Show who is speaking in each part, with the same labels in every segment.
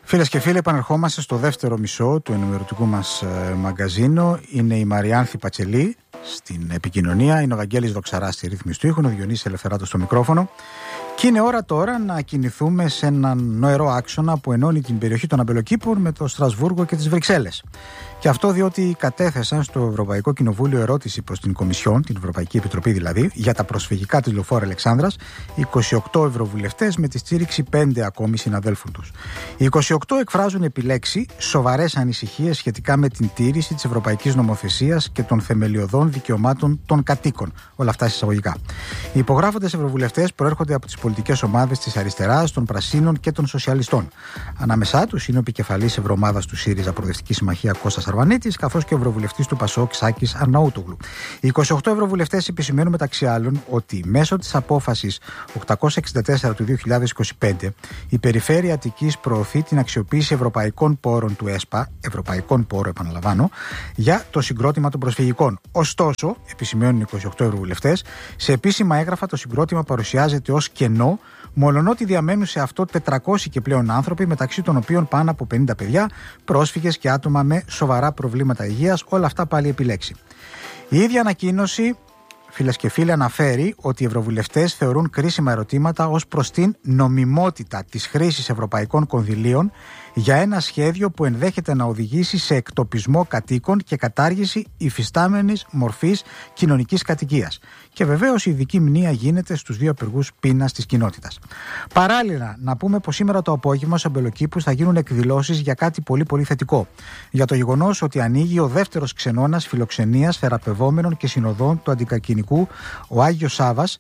Speaker 1: Φίλες και φίλοι, επανερχόμαστε στο δεύτερο μισό του ενημερωτικού μας μαγκαζίνο. Είναι η Μαριάνθη Πατσελή στην επικοινωνία, είναι ο Βαγγέλης Δοξαράς στη ρύθμιση του ήχου, ο Διονύσης Ελευθεράτος στο μικρόφωνο. Και είναι ώρα τώρα να κινηθούμε σε έναν νοερό άξονα που ενώνει την περιοχή των Αμπελοκήπων με το Στρασβούργο και τις Βρυξέλλες. Και αυτό διότι κατέθεσαν στο Ευρωπαϊκό Κοινοβούλιο ερώτηση προς την Κομισιόν, την Ευρωπαϊκή Επιτροπή δηλαδή, για τα προσφυγικά της Λεωφόρου Αλεξάνδρας, 28 ευρωβουλευτές με τη στήριξη 5 ακόμη συναδέλφων τους. Οι 28 εκφράζουν επιλέξει σοβαρές ανησυχίες σχετικά με την τήρηση της ευρωπαϊκής νομοθεσίας και των θεμελιωδών δικαιωμάτων των κατοίκων. Όλα αυτά εισαγωγικά. Οι υπογράφοντες ευρωβουλευτές προέρχονται από τις πολιτικές ομάδες της Αριστεράς, των Πρασίνων και των Σοσιαλιστών. Ανάμεσά τους είναι ο επικεφαλής ευρωομάδας του ΣΥΡΙΖΑ Προοδευτική Συμμαχία Κώστας Αρβανίτης, καθώς και ο ευρωβουλευτής του ΠΑΣΟΚ Σάκης Αρναούτογλου. Οι 28 ευρωβουλευτές επισημαίνουν μεταξύ άλλων ότι μέσω της απόφασης 864 του 2025 η Περιφέρεια Αττικής προωθεί την αξιοποίηση ευρωπαϊκών πόρων του ΕΣΠΑ, ευρωπαϊκών πόρων επαναλαμβάνω, για το συγκρότημα των προσφυγικών. Ωστόσο, επισημαίνουν οι 28 ευρωβουλευτές, σε επίσημα έγγραφα το συγκρότημα παρουσιάζεται ως κενό, μολονότι διαμένουν σε αυτό 400 και πλέον άνθρωποι, μεταξύ των οποίων πάνω από 50 παιδιά, πρόσφυγες και άτομα με σοβαρά προβλήματα υγείας, όλα αυτά πάλι επιλέξει. Η ίδια ανακοίνωση, φίλες και φίλοι, αναφέρει ότι οι ευρωβουλευτές θεωρούν κρίσιμα ερωτήματα ως προς την νομιμότητα της χρήσης ευρωπαϊκών κονδυλίων για ένα σχέδιο που ενδέχεται να οδηγήσει σε εκτοπισμό κατοίκων και κατάργηση υφιστάμενης μορφής κοινωνικής κατοικίας. Και βεβαίως η ειδική μνήα γίνεται στους δύο απεργούς πείνας της κοινότητας. Παράλληλα, να πούμε πως σήμερα το απόγευμα στους Αμπελοκήπους θα γίνουν εκδηλώσεις για κάτι πολύ πολύ θετικό. Για το γεγονός ότι ανοίγει ο δεύτερος ξενώνας φιλοξενίας θεραπευόμενων και συνοδών του αντικακηνικού, ο Άγιος Σάββας,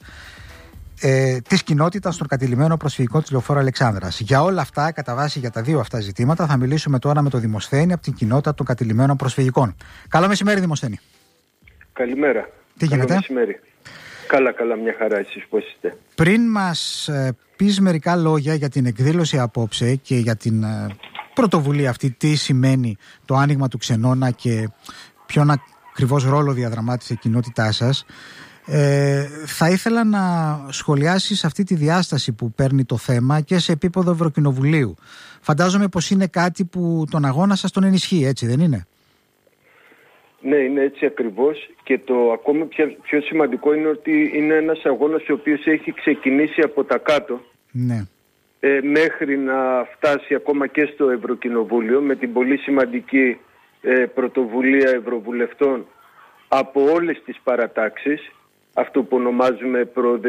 Speaker 1: της κοινότητας των κατηλημμένων προσφυγικών της Λεωφόρου Αλεξάνδρας. Για όλα αυτά, κατά βάση για τα δύο αυτά ζητήματα, θα μιλήσουμε τώρα με τον Δημοσθένη από την κοινότητα των κατηλημμένων προσφυγικών. Καλό μεσημέρι, Δημοσθένη.
Speaker 2: Καλημέρα.
Speaker 1: Τι γίνεται?
Speaker 2: Καλό μεσημέρι. Καλά, μια χαρά. Εσείς πώς είστε?
Speaker 1: Πριν μας πεις μερικά λόγια για την εκδήλωση απόψε και για την πρωτοβουλία αυτή, τι σημαίνει το άνοιγμα του ξενώνα και ποιον ακριβώς ρόλο διαδραμάτισε η κοινότητά σας, θα ήθελα να σχολιάσεις αυτή τη διάσταση που παίρνει το θέμα και σε επίπεδο Ευρωκοινοβουλίου. Φαντάζομαι πως είναι κάτι που τον αγώνα σας τον ενισχύει, έτσι δεν είναι?
Speaker 2: Ναι, είναι έτσι ακριβώς, και το ακόμα πιο σημαντικό είναι ότι είναι ένας αγώνας ο οποίος έχει ξεκινήσει από τα κάτω,
Speaker 1: ναι,
Speaker 2: μέχρι να φτάσει ακόμα και στο Ευρωκοινοβούλιο με την πολύ σημαντική πρωτοβουλία ευρωβουλευτών από όλες τις παρατάξεις, αυτό που ονομάζουμε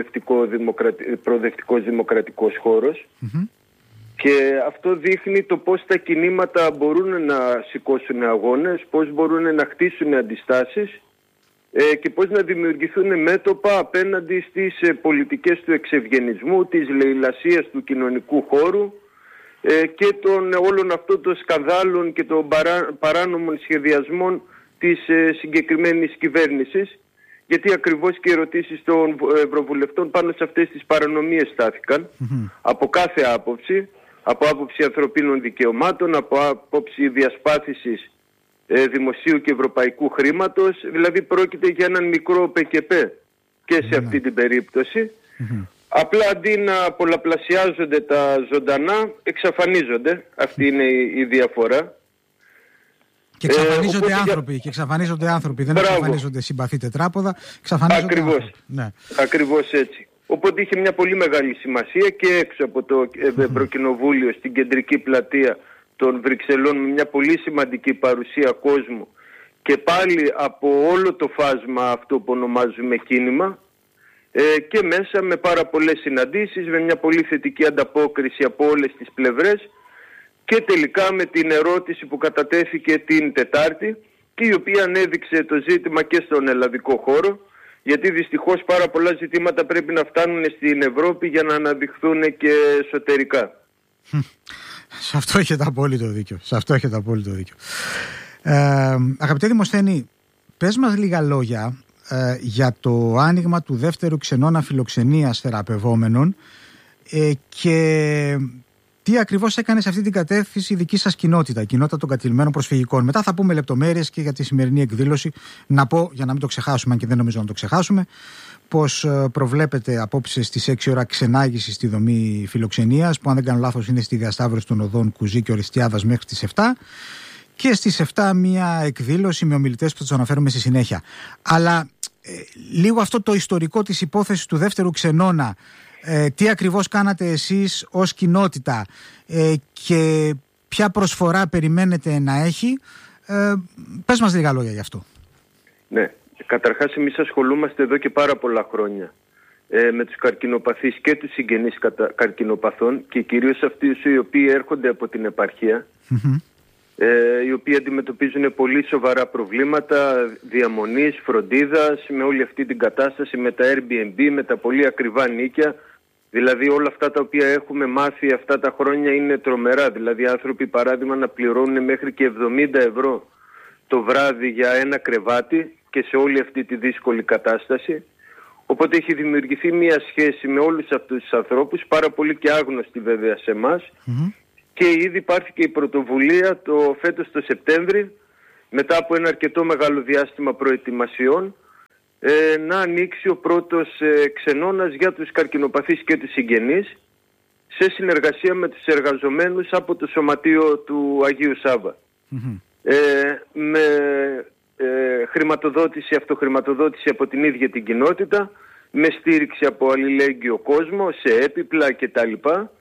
Speaker 2: προοδευτικός δημοκρατικός χώρος. Και αυτό δείχνει το πώς τα κινήματα μπορούν να σηκώσουν αγώνες, πώς μπορούν να χτίσουν αντιστάσεις και πώς να δημιουργηθούν μέτωπα απέναντι στις πολιτικές του εξευγενισμού, της λαιλασίας του κοινωνικού χώρου και των όλων αυτών των σκανδάλων και των παράνομων σχεδιασμών της συγκεκριμένης κυβέρνησης. Γιατί ακριβώς και οι ερωτήσεις των ευρωβουλευτών πάνω σε αυτές τις παρανομίες στάθηκαν από κάθε άποψη, από άποψη ανθρωπίνων δικαιωμάτων, από άποψη διασπάθησης δημοσίου και ευρωπαϊκού χρήματος. Δηλαδή πρόκειται για έναν μικρό ΠΚΠ και σε αυτή την περίπτωση. Απλά αντί να πολλαπλασιάζονται τα ζωντανά, εξαφανίζονται. Αυτή είναι η διαφορά.
Speaker 1: Και εξαφανίζονται άνθρωποι, και εξαφανίζονται άνθρωποι. Δεν εξαφανίζονται συμπαθή τετράποδα, εξαφανίζονται άνθρωποι. Ναι.
Speaker 2: Ακριβώς έτσι. Οπότε είχε μια πολύ μεγάλη σημασία και έξω από το Ευρωκοινοβούλιο, στην κεντρική πλατεία των Βρυξελών, με μια πολύ σημαντική παρουσία κόσμου και πάλι από όλο το φάσμα αυτό που ονομάζουμε κίνημα, και μέσα με πάρα πολλές συναντήσεις, με μια πολύ θετική ανταπόκριση από όλες τις πλευρές, και τελικά με την ερώτηση που κατατέθηκε την Τετάρτη και η οποία ανέδειξε το ζήτημα και στον ελλαδικό χώρο, γιατί δυστυχώς πάρα πολλά ζητήματα πρέπει να φτάνουν στην Ευρώπη για να αναδειχθούν και εσωτερικά.
Speaker 1: Σε αυτό έχετε απόλυτο δίκιο. Αγαπητέ Δημοσθένη, πες μας λίγα λόγια για το άνοιγμα του δεύτερου ξενώνα φιλοξενίας θεραπευόμενων και τι ακριβώς έκανε σε αυτή την κατεύθυνση η δική σας κοινότητα, η κοινότητα των κατηλημένων προσφυγικών. Μετά θα πούμε λεπτομέρειες και για τη σημερινή εκδήλωση. Να πω, για να μην το ξεχάσουμε, αν και δεν νομίζω να το ξεχάσουμε, πως προβλέπεται απόψε στις 6 ώρα ξενάγηση στη δομή φιλοξενίας, που αν δεν κάνω λάθος είναι στη διασταύρωση των οδών Κουζή και Οριστιάδας μέχρι τις 7. Και στις 7 μια εκδήλωση με ομιλητές που θα τους αναφέρουμε στη συνέχεια. Αλλά λίγο αυτό το ιστορικό της υπόθεσης του δεύτερου ξενώνα, τι ακριβώς κάνατε εσείς ως κοινότητα και ποια προσφορά περιμένετε να έχει, πες μας λίγα λόγια γι' αυτό.
Speaker 2: Ναι, καταρχάς εμείς ασχολούμαστε εδώ και πάρα πολλά χρόνια με τους καρκινοπαθείς και τους συγγενείς καρκινοπαθών και κυρίως αυτούς οι οποίοι έρχονται από την επαρχία, οι οποίοι αντιμετωπίζουν πολύ σοβαρά προβλήματα διαμονής, φροντίδας, με όλη αυτή την κατάσταση, με τα Airbnb, με τα πολύ ακριβά νίκια. Δηλαδή όλα αυτά τα οποία έχουμε μάθει αυτά τα χρόνια είναι τρομερά. Δηλαδή άνθρωποι παράδειγμα να πληρώνουν μέχρι και 70 ευρώ το βράδυ για ένα κρεβάτι και σε όλη αυτή τη δύσκολη κατάσταση. Οπότε έχει δημιουργηθεί μια σχέση με όλους αυτούς τους ανθρώπους, πάρα πολύ και άγνωστη βέβαια σε εμάς. Και ήδη υπάρχει και η πρωτοβουλία φέτος το Σεπτέμβρη, μετά από ένα αρκετό μεγάλο διάστημα προετοιμασιών, να ανοίξει ο πρώτος ξενώνας για τους καρκινοπαθείς και τους συγγενείς, σε συνεργασία με τους εργαζομένους από το Σωματείο του Αγίου Σάββα. Με αυτοχρηματοδότηση από την ίδια την κοινότητα, με στήριξη από αλληλέγγυο κόσμο, σε έπιπλα κτλ.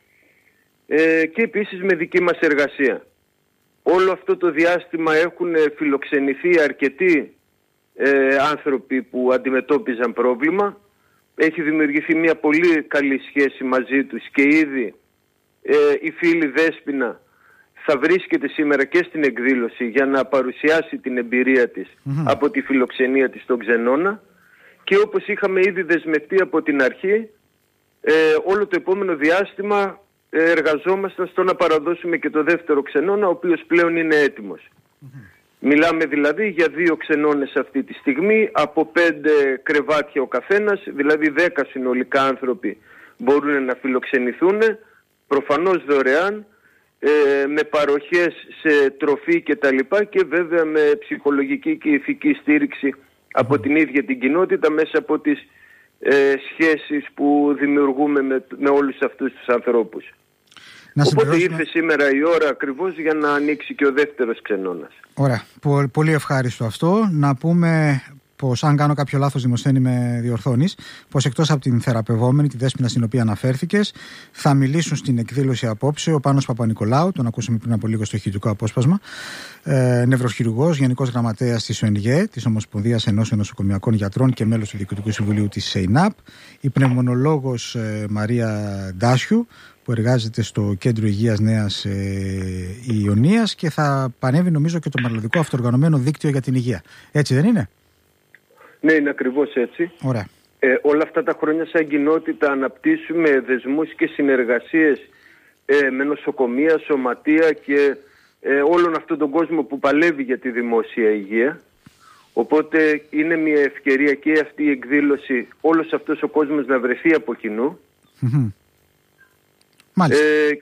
Speaker 2: Και επίσης με δική μας εργασία. Όλο αυτό το διάστημα έχουν φιλοξενηθεί αρκετοί άνθρωποι που αντιμετώπιζαν πρόβλημα. Έχει δημιουργηθεί μια πολύ καλή σχέση μαζί τους και ήδη η φίλη Δέσποινα θα βρίσκεται σήμερα και στην εκδήλωση για να παρουσιάσει την εμπειρία της από τη φιλοξενία της στον ξενώνα, και όπως είχαμε ήδη δεσμευτεί από την αρχή, όλο το επόμενο διάστημα εργαζόμασταν στο να παραδώσουμε και το δεύτερο ξενώνα, ο οποίος πλέον είναι έτοιμος. Μιλάμε δηλαδή για 2 ξενώνες αυτή τη στιγμή, από 5 κρεβάτια ο καθένας, δηλαδή 10 συνολικά άνθρωποι μπορούν να φιλοξενηθούν, προφανώς δωρεάν, με παροχές σε τροφή και τα λοιπά, και βέβαια με ψυχολογική και ηθική στήριξη από την ίδια την κοινότητα μέσα από τις σχέσεις που δημιουργούμε με όλους αυτούς τους ανθρώπους. Οπότε ήρθε σήμερα η ώρα ακριβώς για να ανοίξει και ο δεύτερος ξενώνας.
Speaker 1: Ωραία. Πολύ ευχάριστο αυτό. Να πούμε πως, αν κάνω κάποιο λάθος, Δημοσθένη, με διορθώνεις, πως εκτός από την θεραπευόμενη, τη Δέσποινα στην οποία αναφέρθηκες, θα μιλήσουν στην εκδήλωση απόψε ο Πάνος Παπα-Νικολάου, τον ακούσαμε πριν από λίγο στο ηχητικό απόσπασμα, νευροχειρουργός, Γενικός Γραμματέας της ΟΕΝΓΕ, της Ομοσπονδίας Ενώσεων Νοσοκομιακών Γιατρών και μέλος του Διοικητικού Συμβουλίου της ΣΕΙΝΑΠ, η πνευμονολόγος Μαρία Ντάσιου, που εργάζεται στο Κέντρο Υγείας Νέας Ιωνίας, και θα πανεύει νομίζω και το Μελλοντικό Αυτοοργανωμένο Δίκτυο για την Υγεία. Έτσι δεν είναι?
Speaker 2: Ναι, είναι ακριβώς έτσι.
Speaker 1: Ωραία.
Speaker 2: Όλα αυτά τα χρόνια σαν κοινότητα αναπτύσσουμε δεσμούς και συνεργασίες με νοσοκομεία, σωματεία και όλον αυτόν τον κόσμο που παλεύει για τη δημόσια υγεία. Οπότε είναι μια ευκαιρία και αυτή η εκδήλωση, όλος αυτός ο κόσμος να βρεθεί από κοινού.
Speaker 1: Μάλιστα.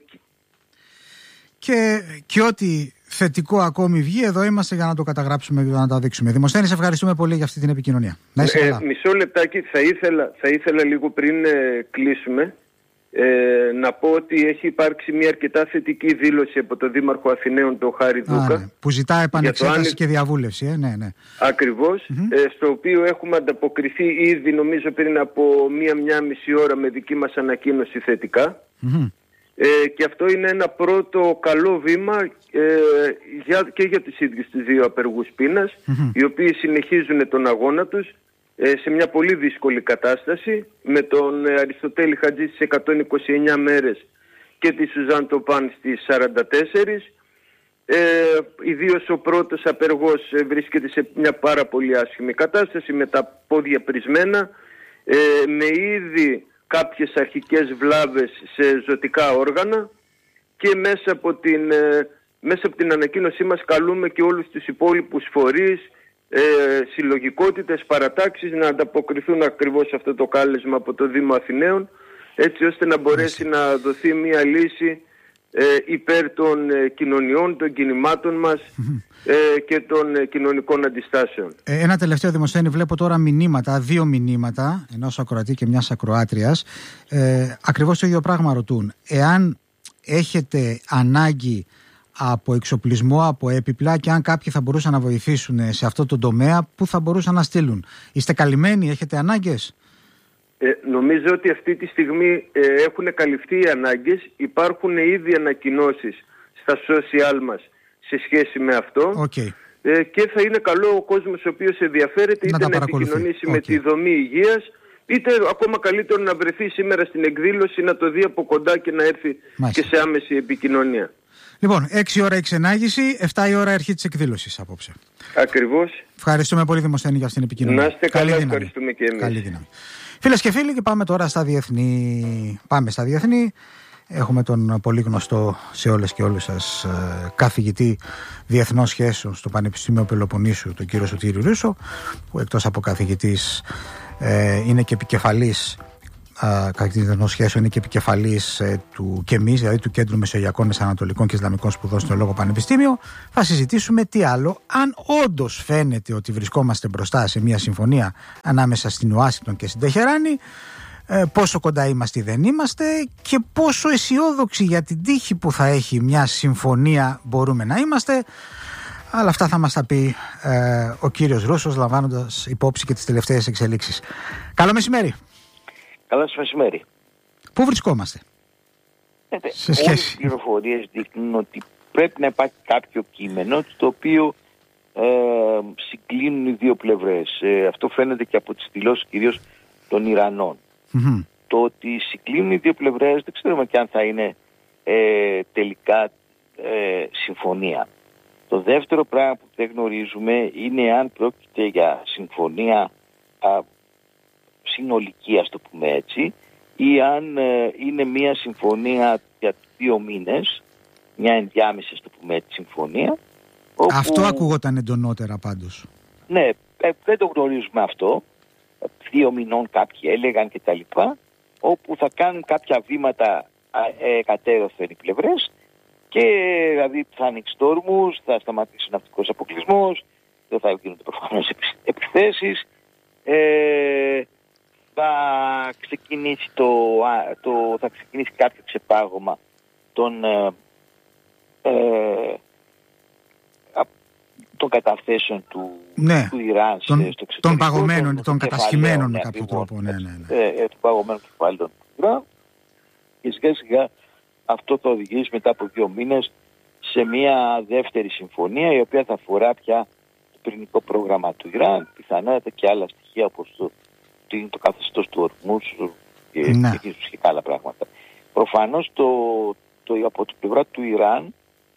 Speaker 1: Και ό,τι θετικό ακόμη βγει, εδώ είμαστε για να το καταγράψουμε και να το δείξουμε. Δημοσθένη, σε ευχαριστούμε πολύ για αυτή την επικοινωνία. Να είσαι καλά.
Speaker 2: Μισό λεπτάκι, θα ήθελα λίγο πριν κλείσουμε να πω ότι έχει υπάρξει μια αρκετά θετική δήλωση από τον Δήμαρχο Αθηναίων, τον Χάρη Δούκα.
Speaker 1: Ναι. Που ζητά επανεξέταση και διαβούλευση. Ναι. Ακριβώς.
Speaker 2: Στο οποίο έχουμε ανταποκριθεί ήδη, νομίζω πριν από μία μισή ώρα, με δική μας ανακοίνωση θετικά. Και αυτό είναι ένα πρώτο καλό βήμα και για τους ίδιους τους 2 απεργούς πείνας, οι οποίοι συνεχίζουν τον αγώνα τους σε μια πολύ δύσκολη κατάσταση, με τον Αριστοτέλη Χατζή στις 129 μέρες και τη Σουζάν Τοπάν στις 44. Ιδίως ο πρώτος απεργός βρίσκεται σε μια πάρα πολύ άσχημη κατάσταση, με τα πόδια πρισμένα, με ήδη κάποιες αρχικές βλάβες σε ζωτικά όργανα, και μέσα από την ανακοίνωσή μας καλούμε και όλους τους υπόλοιπους φορείς, συλλογικότητες, παρατάξεις να ανταποκριθούν ακριβώς σε αυτό το κάλεσμα από το Δήμο Αθηναίων, έτσι ώστε να μπορέσει να δοθεί μια λύση υπέρ των κοινωνιών, των κινημάτων μας και των κοινωνικών αντιστάσεων.
Speaker 1: Ένα τελευταίο, Δημοσθένη, βλέπω τώρα δύο μηνύματα, ενός ακροατή και μιας ακροάτριας. Ακριβώς το ίδιο πράγμα ρωτούν. Εάν έχετε ανάγκη από εξοπλισμό, από έπιπλα, και αν κάποιοι θα μπορούσαν να βοηθήσουν σε αυτό το τομέα, πού θα μπορούσαν να στείλουν? Είστε καλυμμένοι, έχετε ανάγκες?
Speaker 2: Νομίζω ότι αυτή τη στιγμή έχουν καλυφθεί οι ανάγκες. Υπάρχουν ήδη ανακοινώσεις στα social μας σε σχέση με αυτό. Και θα είναι καλό ο κόσμος ο οποίος ενδιαφέρεται είτε να επικοινωνήσει με τη δομή υγείας, είτε ακόμα καλύτερο να βρεθεί σήμερα στην εκδήλωση, να το δει από κοντά και να έρθει και σε άμεση επικοινωνία.
Speaker 1: Λοιπόν, 6 ώρα η ξενάγηση, 7 η ώρα αρχή της εκδήλωσης απόψε.
Speaker 2: Ακριβώς.
Speaker 1: Ευχαριστούμε πολύ, Δημοσθένη, για αυτήν την επικοινωνία.
Speaker 2: Να είστε καλά, ευχαριστούμε και εμείς.
Speaker 1: Καλή δύναμη. Φίλες και φίλοι, και πάμε τώρα στα διεθνή. Πάμε στα διεθνή. Έχουμε τον πολύ γνωστό σε όλες και όλους σας καθηγητή διεθνών σχέσεων στο Πανεπιστήμιο Πελοποννήσου, τον κύριο Σωτήρη Ρούσο, που εκτός από καθηγητής είναι και επικεφαλής καθηγητής διεθνών σχέσεων, είναι και επικεφαλής του ΚΕΜΙΣ, δηλαδή του Κέντρου Μεσογειακών, Μεσανατολικών και Ισλαμικών Σπουδών στο Λόγο Πανεπιστήμιο. Θα συζητήσουμε τι άλλο, αν όντως φαίνεται ότι βρισκόμαστε μπροστά σε μια συμφωνία ανάμεσα στην Ουάσιγκτον και στην Τεχεράνη, πόσο κοντά είμαστε ή δεν είμαστε, και πόσο αισιόδοξοι για την τύχη που θα έχει μια συμφωνία μπορούμε να είμαστε. Αλλά αυτά θα μας τα πει ο κύριος Ρούσος, λαμβάνοντας υπόψη και τις τελευταίες εξελίξεις. Καλό μεσημέρι.
Speaker 3: Καλό σας μεσημέρι.
Speaker 1: Πού βρισκόμαστε σε σχέση?
Speaker 3: Όλες οι πληροφορίες δείχνουν ότι πρέπει να υπάρχει κάποιο κείμενο το οποίο συγκλίνουν οι δύο πλευρές. Αυτό φαίνεται και από τις δηλώσεις κυρίως των Ιρανών. Το ότι συγκλίνουν οι δύο πλευρές δεν ξέρουμε και αν θα είναι τελικά συμφωνία. Το δεύτερο πράγμα που δεν γνωρίζουμε είναι αν πρόκειται για συμφωνία συνολική, ας το πούμε έτσι, ή αν είναι μια συμφωνία για 2 μήνες, μια ενδιάμεση, ας το πούμε έτσι, συμφωνία. Όπου...
Speaker 1: Αυτό ακούγονταν εντονότερα πάντως.
Speaker 3: Ναι, δεν το γνωρίζουμε αυτό. 2 μηνών κάποιοι έλεγαν και τα λοιπά, όπου θα κάνουν κάποια βήματα κατέρωθεν οι πλευρές, και δηλαδή θα ανοίξει τόρμους, θα σταματήσει ο ναυτικός αποκλεισμός, δεν θα γίνονται προφανώς επιθέσεις, θα ξεκινήσει θα ξεκινήσει κάποιο ξεπάγωμα των καταθέσεων του Ιράν στο εξωτερικό.
Speaker 1: Των παγωμένων, των κατασχημένων με κάποιο τρόπο.
Speaker 3: Των παγωμένων κεφαλαίων του Ιράν. Και σιγά σιγά αυτό θα οδηγήσει μετά από 2 μήνες σε μια δεύτερη συμφωνία, η οποία θα αφορά πια το πυρηνικό πρόγραμμα του Ιράν, πιθανότατα και άλλα στοιχεία όπως το καθεστώς του ορμούς και άλλα πράγματα. Προφανώς από την πλευρά του Ιράν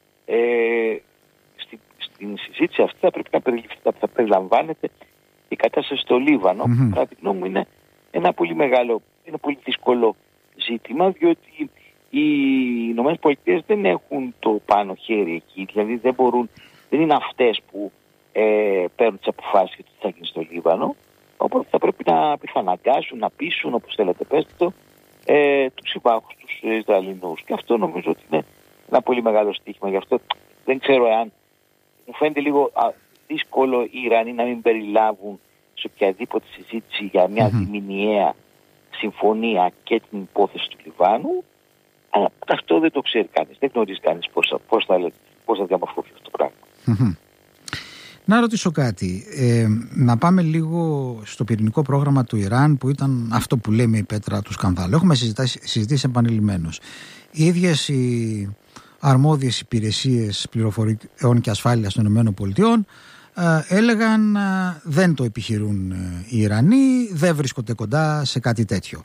Speaker 3: στην συζήτηση αυτή θα πρέπει να περιλαμβάνεται η κατάσταση στο Λίβανο, που κατά τη γνώμη μου είναι ένα πολύ δύσκολο ζήτημα, διότι οι Ηνωμένες Πολιτείες δεν έχουν το πάνω χέρι εκεί, δηλαδή δεν είναι αυτές που παίρνουν τις αποφάσεις για το τι θα γίνει στο Λίβανο, οπότε θα πρέπει να πιθαναγκάσουν, να πείσουν, όπως θέλετε πέστε το, τους συμπάχους, τους Ισραηλινούς. Και αυτό νομίζω ότι είναι ένα πολύ μεγάλο στοίχημα. Γι' αυτό δεν ξέρω εάν μου φαίνεται λίγο δύσκολο οι Ιρανοί να μην περιλάβουν σε οποιαδήποτε συζήτηση για μια διμηνιαία συμφωνία και την υπόθεση του Λιβάνου, αλλά αυτό δεν το ξέρει κανείς, δεν γνωρίζει κανείς πώς θα διαμορφωθεί αυτό το πράγμα.
Speaker 1: Να ρωτήσω κάτι, να πάμε λίγο στο πυρηνικό πρόγραμμα του Ιράν, που ήταν αυτό που λέμε η πέτρα του σκανδάλου. Έχουμε συζητήσει επανειλημμένως. Οι ίδιες οι αρμόδιες υπηρεσίες πληροφοριών και ασφάλειας των ΗΠΑ έλεγαν δεν το επιχειρούν οι Ιρανοί, δεν βρίσκονται κοντά σε κάτι τέτοιο.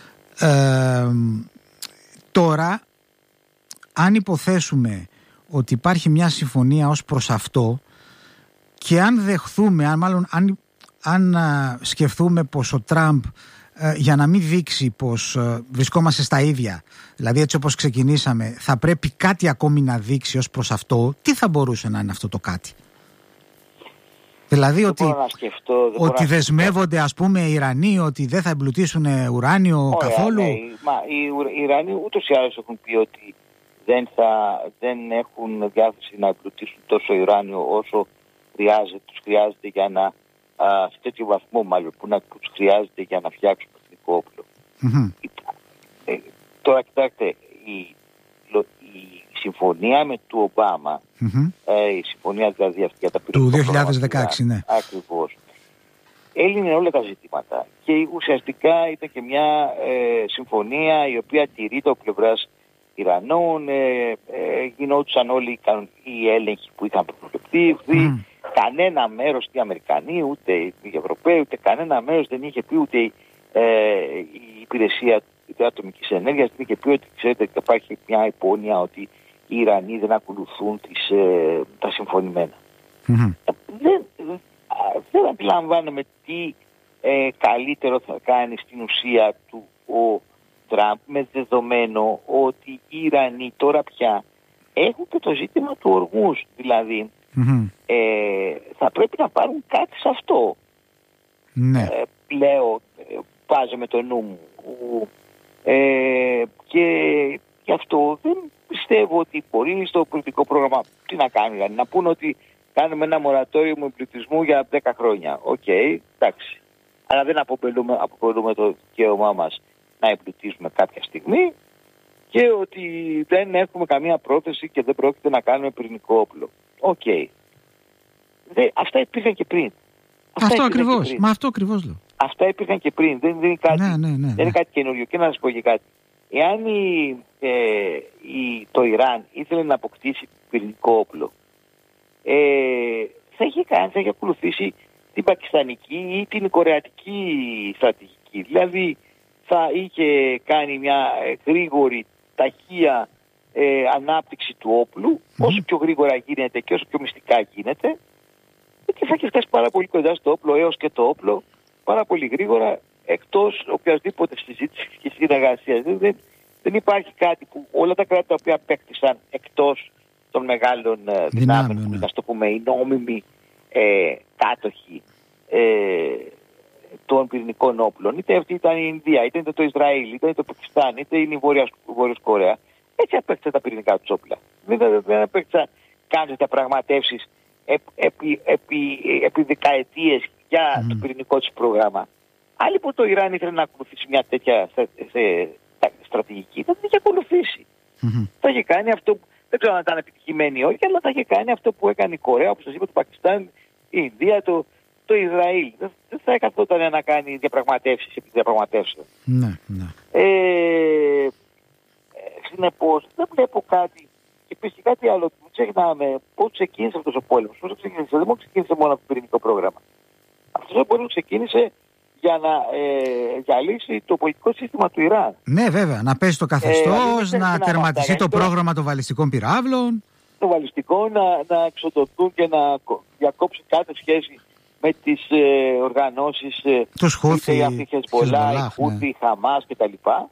Speaker 1: Τώρα, αν υποθέσουμε ότι υπάρχει μια συμφωνία ως προς αυτό, και αν δεχθούμε, αν σκεφτούμε πως ο Τραμπ, για να μην δείξει πως βρισκόμαστε στα ίδια, δηλαδή έτσι όπως ξεκινήσαμε, θα πρέπει κάτι ακόμη να δείξει ως προς αυτό, τι θα μπορούσε να είναι αυτό το κάτι? Δηλαδή ότι δεσμεύονται, ας πούμε, οι Ιρανοί ότι δεν θα εμπλουτίσουν ουράνιο καθόλου.
Speaker 3: Ναι, οι Ιρανοί ούτως ή άλλως έχουν πει ότι δεν έχουν διάθεση να εμπλουτίσουν τόσο ουράνιο όσο τους χρειάζεται για να, σε τέτοιο βαθμό μάλλον, που τους χρειάζεται για να φτιάξουν πυρηνικό όπλο. Τώρα κοιτάξτε, η συμφωνία με του Ομπάμα, η συμφωνία δηλαδή αυτή για τα πυρηνικά
Speaker 1: του 2016, ναι.
Speaker 3: Ακριβώς. Έλυνε όλα τα ζητήματα και ουσιαστικά ήταν και μια συμφωνία η οποία τηρείται από πλευράς Ιρανών, γινόντουσαν όλοι οι έλεγχοι που είχαν προβλεφθεί. Κανένα μέρος, ούτε οι Αμερικανοί, ούτε οι Ευρωπαίοι, ούτε κανένα μέρος δεν είχε πει, ούτε η υπηρεσία ατομικής ενέργειας δεν είχε πει ότι ξέρετε υπάρχει μια υπόνοια ότι οι Ιρανοί δεν ακολουθούν τα συμφωνημένα. Δεν αντιλαμβάνομαι τι καλύτερο θα κάνει στην ουσία του ο Τραμπ, με δεδομένο ότι οι Ιρανοί τώρα πια έχουν και το ζήτημα του Ορμούζ. Δηλαδή θα πρέπει να πάρουν κάτι σε αυτό.
Speaker 1: Ναι.
Speaker 3: Λέω, βάζω με το νου μου. Και γι' αυτό δεν πιστεύω ότι μπορεί στο πολιτικό πρόγραμμα τι να κάνουν. Δηλαδή, να πούνε ότι κάνουμε ένα μορατόριο εμπλουτισμού για 10 χρόνια. Οκ, εντάξει. Αλλά δεν αποπελούμε το δικαίωμά μας να εμπλουτίσουμε κάποια στιγμή και ότι δεν έχουμε καμία πρόθεση και δεν πρόκειται να κάνουμε πυρηνικό όπλο. Οκ. Αυτά υπήρχαν και πριν.
Speaker 1: Αυτό ακριβώς. Μα αυτό ακριβώς λέω.
Speaker 3: Αυτά υπήρχαν και πριν. Δεν είναι κάτι, δεν είναι κάτι καινούριο. Και να σας πω και κάτι. Εάν το Ιράν ήθελε να αποκτήσει πυρηνικό όπλο, θα είχε ακολουθήσει την πακιστανική ή την κορεατική στρατηγική. Δηλαδή θα είχε κάνει μια γρήγορη, ταχεία ανάπτυξη του όπλου, όσο πιο γρήγορα γίνεται και όσο πιο μυστικά γίνεται, και θα έχει φτάσει πάρα πολύ κοντά στο όπλο, έως και το όπλο, πάρα πολύ γρήγορα, εκτός οποιασδήποτε συζήτηση και συνεργασία. Δεν υπάρχει κάτι που όλα τα κράτη τα οποία απέκτησαν εκτός των μεγάλων δυνάμεων, που να το πούμε, οι νόμιμοι κάτοχοι των πυρηνικών όπλων, είτε αυτή ήταν η Ινδία, είτε ήταν το Ισραήλ, είτε το Πακιστάν, είτε είναι η Βόρειος Κορέα, έτσι απέκτησαν τα πυρηνικά τους όπλα. Δεν απέκτησαν καν διαπραγματεύσεις επί δεκαετίες για το πυρηνικό της πρόγραμμα. Άλλοι που το Ιράν ήθελε να ακολουθήσει μια τέτοια στρατηγική, δεν την είχε ακολουθήσει. Θα είχε κάνει αυτό, δεν ξέρω αν ήταν επιτυχημένη ή όχι, αλλά θα είχε κάνει αυτό που έκανε η Κορέα, όπως σας είπα, το Πακιστάν, η Ινδία, το Ισραήλ. Δεν θα έκαθόταν να κάνει διαπραγματεύσεις επί διαπραγματεύσεων. Συνεπώς, δεν βλέπω κάτι. Και επίσης κάτι άλλο, μην ξεχνάμε πώς ξεκίνησε αυτός ο πόλεμος. Πώς ξεκίνησε, δεν ξεκίνησε μόνο από το πυρηνικό πρόγραμμα. Αυτός ο πόλεμος ξεκίνησε για να διαλύσει το πολιτικό σύστημα του Ιράν.
Speaker 1: Ναι, βέβαια. Να πέσει το καθεστώς, να τερματιστεί το πρόγραμμα των βαλιστικών πυράβλων.
Speaker 3: Των βαλιστικών, να εξοντωθούν και να διακόψει κάθε σχέση με τις οργανώσεις
Speaker 1: τους Χούθι,
Speaker 3: η Χεσμπολά, η Χούθι, η Χαμάς κτλ.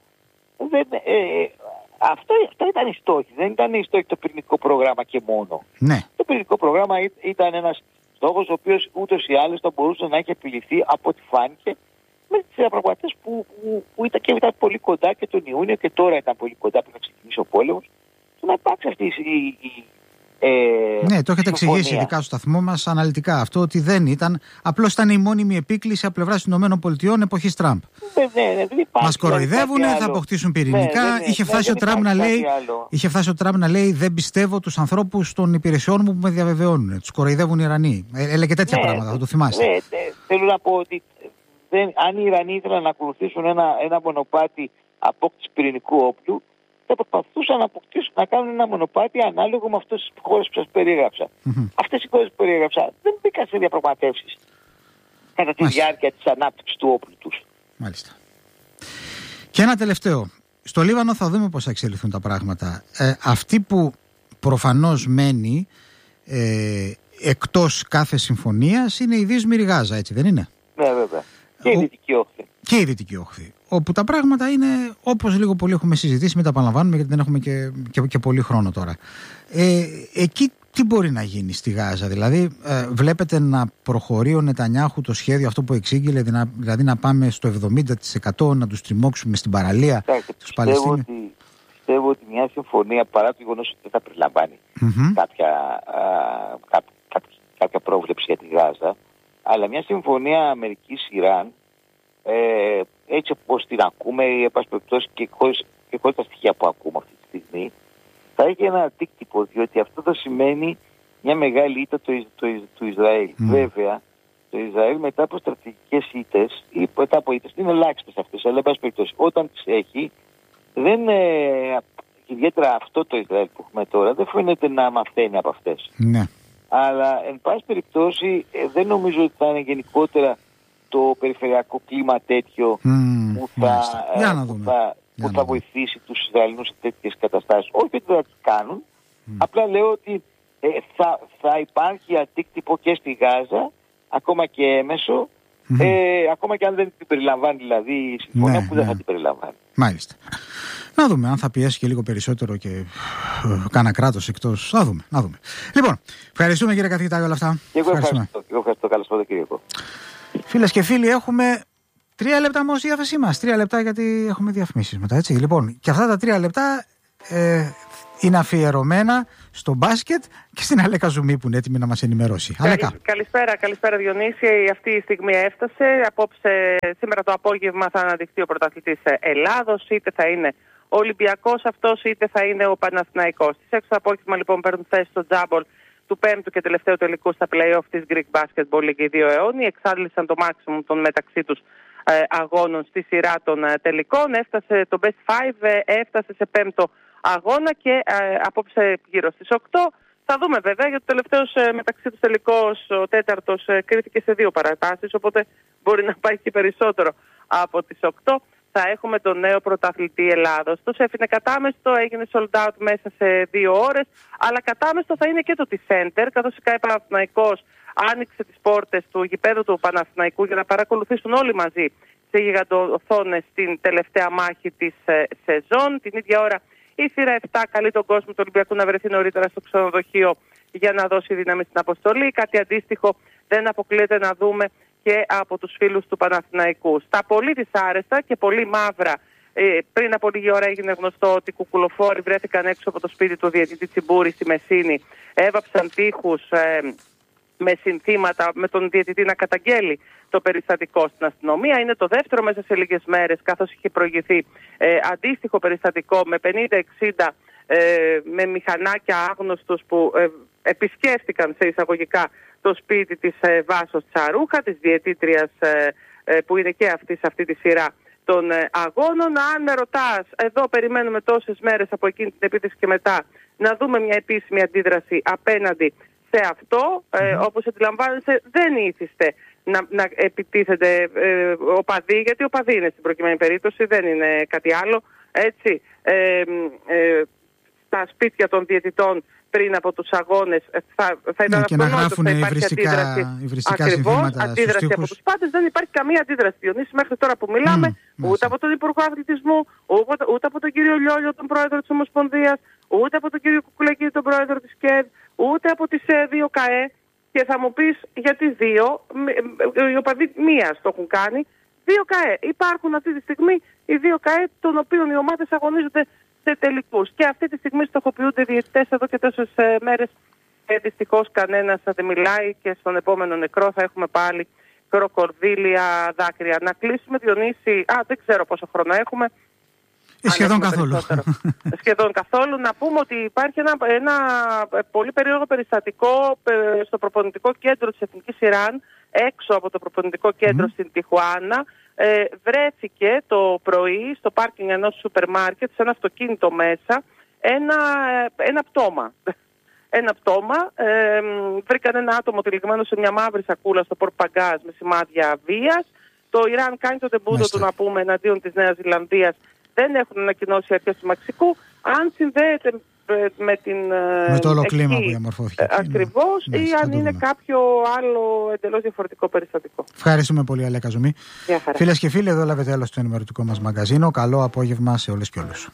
Speaker 3: Αυτό ήταν η στόχη. Δεν ήταν η στόχη το πυρηνικό πρόγραμμα και μόνο.
Speaker 1: Ναι.
Speaker 3: Το πυρηνικό πρόγραμμα ήταν ένας στόχος ο οποίος ούτως ή άλλως θα μπορούσε να έχει επιληθεί από ό,τι φάνηκε με τις διαπραγματεύσεις που ήταν πολύ κοντά και τον Ιούνιο και τώρα ήταν πολύ κοντά που θα ξεκινήσει ο πόλεμος. Και να υπάρξει αυτή
Speaker 1: ναι, το έχετε εξηγήσει ειδικά στο σταθμό μας αναλυτικά αυτό, ότι δεν ήταν, απλώς ήταν η μόνιμη επίκληση από πλευράς των ΗΠΑ εποχής Τραμπ. Μας κοροϊδεύουν, θα αποκτήσουν πυρηνικά. Είχε φτάσει ο Τραμπ να λέει δεν πιστεύω τους ανθρώπους των υπηρεσιών μου που με διαβεβαιώνουν. Τους κοροϊδεύουν οι Ιρανοί. Έλεγε τέτοια πράγματα, θα το θυμάστε.
Speaker 3: Θέλω να πω ότι αν οι Ιρανοί ήθελαν να ακολουθήσουν ένα μονοπάτι απόκτηση πυρηνικού όπλου, θα προσπαθούσαν να αποκτήσουν, να κάνουν ένα μονοπάτι ανάλογο με αυτές τις χώρες που σας περιέγραψα. Αυτές οι χώρες που περιέγραψα δεν μπήκαν σε διαπραγματεύσεις κατά τη διάρκεια της ανάπτυξης του όπλου τους.
Speaker 1: Μάλιστα. Και ένα τελευταίο. Στο Λίβανο θα δούμε πώς θα εξελιχθούν τα πράγματα. Αυτή που προφανώς μένει εκτός κάθε συμφωνίας είναι η δύσμηρη Γάζα, έτσι δεν είναι?
Speaker 3: Ναι, βέβαια. Και η Δυτική Όχθη.
Speaker 1: Και η Δυτική Όχθη. Όπου τα πράγματα είναι όπως λίγο πολύ έχουμε συζητήσει, μην τα επαναλαμβάνουμε γιατί δεν έχουμε και πολύ χρόνο τώρα. Εκεί τι μπορεί να γίνει στη Γάζα? Δηλαδή βλέπετε να προχωρεί ο Νετανιάχου το σχέδιο αυτό που εξήγηλε, δηλαδή να πάμε στο 70%, να τους τριμώξουμε στην παραλία τους Παλαιστίνιους?
Speaker 3: πιστεύω ότι μια συμφωνία, παρά το γεγονός ότι δεν θα περιλαμβάνει κάποια πρόβλεψη για τη Γάζα, αλλά μια συμφωνία Αμερικής-Ιράν, έτσι όπως την ακούμε, ή και χωρίς τα στοιχεία που ακούμε αυτή τη στιγμή, θα έχει ένα αντίκτυπο, διότι αυτό θα σημαίνει μια μεγάλη ήττα του Ισραήλ. Βέβαια, το Ισραήλ μετά από στρατηγικές ήττες ή μετά από ήττες, είναι ελάχιστες αυτές, αλλά εν πάση περιπτώσει, όταν τις έχει, ιδιαίτερα αυτό το Ισραήλ που έχουμε τώρα, δεν φαίνεται να μαθαίνει από αυτές.
Speaker 1: Ναι.
Speaker 3: Αλλά εν πάση περιπτώσει, δεν νομίζω ότι θα είναι γενικότερα το περιφερειακό κλίμα τέτοιο που θα βοηθήσει τους Ισραηλινούς σε τέτοιες καταστάσεις. Όχι ότι δεν θα τις κάνουν, απλά λέω ότι θα υπάρχει αντίκτυπο και στη Γάζα, ακόμα και έμεσο, ακόμα και αν δεν την περιλαμβάνει δηλαδή η συμφωνία που δεν θα την περιλαμβάνει.
Speaker 1: Μάλιστα. Να δούμε αν θα πιέσει και λίγο περισσότερο και κάνα κράτος εκτός. Να δούμε. Λοιπόν, ευχαριστούμε κύριε καθηγητά για όλα αυτά.
Speaker 3: Και εγώ ευχαριστώ. Καλώς ήρθατε κύριε.
Speaker 1: Φίλες και φίλοι, έχουμε 3 λεπτά μόνο στη διάθεσή μας. 3 λεπτά γιατί έχουμε διαφημίσεις μετά, έτσι. Λοιπόν, και αυτά τα 3 λεπτά είναι αφιερωμένα στο μπάσκετ και στην Αλέκα Ζουμί που είναι έτοιμη να μας ενημερώσει.
Speaker 4: Καλησπέρα Διονύση. Αυτή η στιγμή έφτασε. Σήμερα το απόγευμα θα αναδειχθεί ο πρωταθλητής Ελλάδος. Είτε θα είναι ο Ολυμπιακός αυτός, είτε θα είναι ο Παναθηναϊκός. Στις 6 το απόγευμα λοιπόν παίρνουν θέση στο τζάμπολ του 5ου και τελευταίου τελικού στα play-off της Greek Basketball League οι δύο αιώνιοι. Εξάντλησαν το maximum των μεταξύ τους αγώνων στη σειρά των τελικών. Έφτασε το Best 5, έφτασε σε 5ο αγώνα και απόψε γύρω στις 8. Θα δούμε βέβαια, γιατί ο τελευταίος μεταξύ τους τελικός, ο τέταρτος, κρίθηκε σε 2 παρατάσεις, οπότε μπορεί να πάει και περισσότερο από τις 8. Θα έχουμε τον νέο πρωταθλητή Ελλάδος. Το έφυγε κατάμεστο, έγινε sold out μέσα σε 2 ώρες, αλλά κατάμεστο θα είναι και το T-Center, καθώς η ΚΑΕ Παναθηναϊκός άνοιξε τις πόρτες του γηπέδου του Παναθηναϊκού για να παρακολουθήσουν όλοι μαζί σε γιγαντοοθόνες την τελευταία μάχη της σεζόν. Την ίδια ώρα η θύρα 7 καλεί τον κόσμο του Ολυμπιακού να βρεθεί νωρίτερα στο ξενοδοχείο για να δώσει δύναμη στην αποστολή. Κάτι αντίστοιχο δεν αποκλείεται να δούμε και από τους φίλους του Παναθηναϊκού. Στα πολύ δυσάρεστα και πολύ μαύρα, πριν από λίγη ώρα έγινε γνωστό ότι οι κουκουλοφόροι βρέθηκαν έξω από το σπίτι του διαιτητή Τσιμπούρη στη Μεσίνη. Έβαψαν τείχους με συνθήματα, με τον διαιτητή να καταγγέλει το περιστατικό στην αστυνομία. Είναι το δεύτερο μέσα σε λίγες μέρες, καθώς είχε προηγηθεί αντίστοιχο περιστατικό με 50-60 με μηχανάκια άγνωστους που επισκέφτηκαν σε εισαγωγικά το σπίτι της Βάσος Τσαρούχα, της διαιτήτριας που είναι και αυτή σε αυτή τη σειρά των αγώνων. Αν με ρωτάς, εδώ περιμένουμε τόσες μέρες από εκείνη την επίθεση και μετά να δούμε μια επίσημη αντίδραση απέναντι σε αυτό. Όπως αντιλαμβάνεσαι, δεν ήθιστε να επιτίθεται οπαδοί, γιατί οπαδοί είναι στην προκειμένη περίπτωση, δεν είναι κάτι άλλο. Έτσι, στα σπίτια των διαιτητών πριν από τους αγώνες θα ήταν αυτονόητο ότι θα υπάρχει αντίδραση. Ακριβώς, αντίδραση από τους πάντες. Δεν υπάρχει καμία αντίδραση, Διονύση, μέχρι τώρα που μιλάμε, ούτε από τον Υπουργό Αθλητισμού, ούτε από τον κύριο Λιόλιο, τον πρόεδρο της Ομοσπονδίας, ούτε από τον κύριο Κουκουλακή, τον πρόεδρο της ΚΕΔ, ούτε από τις 2 ΚΑΕ. Και θα μου πεις γιατί 2, οι οπαδοί μίας το έχουν κάνει. 2 ΚΑΕ. Υπάρχουν αυτή τη στιγμή οι 2 ΚΑΕ, των οποίων οι ομάδες αγωνίζονται σε τελικούς. Και αυτή τη στιγμή στοχοποιούνται διαιτητές εδώ και τόσες μέρες. Δυστυχώς κανένας δεν μιλάει και στον επόμενο νεκρό θα έχουμε πάλι κροκοδίλια δάκρυα. Να κλείσουμε, Διονύση, δεν ξέρω πόσο χρόνο έχουμε.
Speaker 1: Σχεδόν καθόλου.
Speaker 4: Σχεδόν καθόλου. Να πούμε ότι υπάρχει ένα πολύ περίεργο περιστατικό στο προπονητικό κέντρο της Εθνικής Ιράν, έξω από το προπονητικό κέντρο στην Τιχουάνα. Βρέθηκε το πρωί στο πάρκινγκ ενός σούπερ μάρκετ, σε ένα αυτοκίνητο μέσα, ένα πτώμα. Ένα πτώμα. Βρήκαν ένα άτομο τυλιγμένο σε μια μαύρη σακούλα στο Πορτ Παγκάζ με σημάδια βίας. Το Ιράν κάνει το τεμπούτο του, να πούμε, εναντίον της Νέας Ζηλανδίας. Δεν έχουν ανακοινώσει αρχές του Μαξικού. Αν συνδέεται με το όλο κλίμα που διαμορφώθηκε. Ακριβώς, ή αν είναι κάποιο άλλο εντελώς διαφορετικό περιστατικό.
Speaker 1: Ευχαριστούμε πολύ, Αλέκα Ζουμί. Φίλες και φίλοι, εδώ έλαβε τέλος το ενημερωτικό μας μαγκαζίνο. Καλό απόγευμα σε όλες και όλους.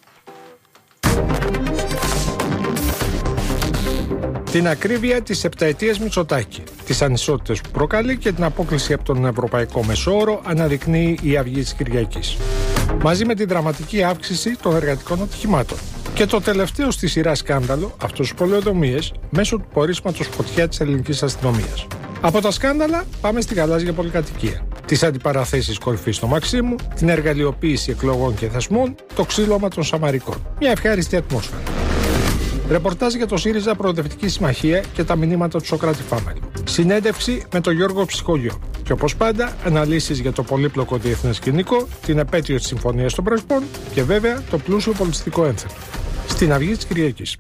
Speaker 5: Την ακρίβεια της επταετίας Μητσοτάκη, τις ανισότητες που προκαλεί και την απόκλιση από τον Ευρωπαϊκό Μεσόωρο αναδεικνύει η Αυγή της Κυριακής. μαζί με την δραματική αύξηση των εργατικών ατυχημάτων. Και το τελευταίο στη σειρά σκάνδαλο, αυτός τους πολεοδομίες, μέσω του πορίσματος φωτιά της ελληνικής αστυνομίας. Από τα σκάνδαλα πάμε στη γαλάζια πολυκατοικία. Τις αντιπαραθέσεις κορυφής στο Μαξίμου, την εργαλειοποίηση εκλογών και θεσμών, το ξύλωμα των Σαμαρικών. Μια ευχάριστη ατμόσφαιρα. Ρεπορτάζ για το ΣΥΡΙΖΑ Προοδευτική Συμμαχία και τα μηνύματα του Σωκράτη Φάμελου. Συνέντευξη με τον Γιώργο Ψυχολιό. Και όπως πάντα, αναλύσεις για το πολύπλοκο διεθνές σκηνικό, την επέτειο της Συμφωνίας των Πρεσπών και βέβαια το πλούσιο πολιτιστικό ένθετο. Στην Αυγή της Κυριακής.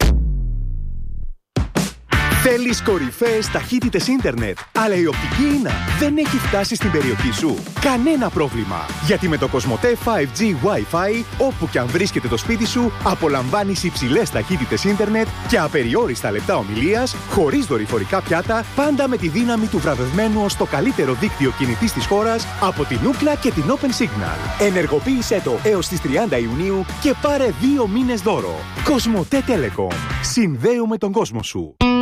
Speaker 6: Θέλεις κορυφαίες ταχύτητες ίντερνετ, αλλά η οπτική ίνα δεν έχει φτάσει στην περιοχή σου? Κανένα πρόβλημα, γιατί με το Κοσμοτέ 5G Wi-Fi, όπου και αν βρίσκεται το σπίτι σου, απολαμβάνεις υψηλές ταχύτητες ίντερνετ και απεριόριστα λεπτά ομιλίας, χωρίς δορυφορικά πιάτα, πάντα με τη δύναμη του βραβευμένου ως το καλύτερο δίκτυο κινητής της χώρας από την Ookla και την Open Signal. Ενεργοποίησέ το έως τις 30 Ιουνίου και πάρε 2 μήνες δώρο. Κοσμοτέ Telecom. Συνδέουμε τον κόσμο σου.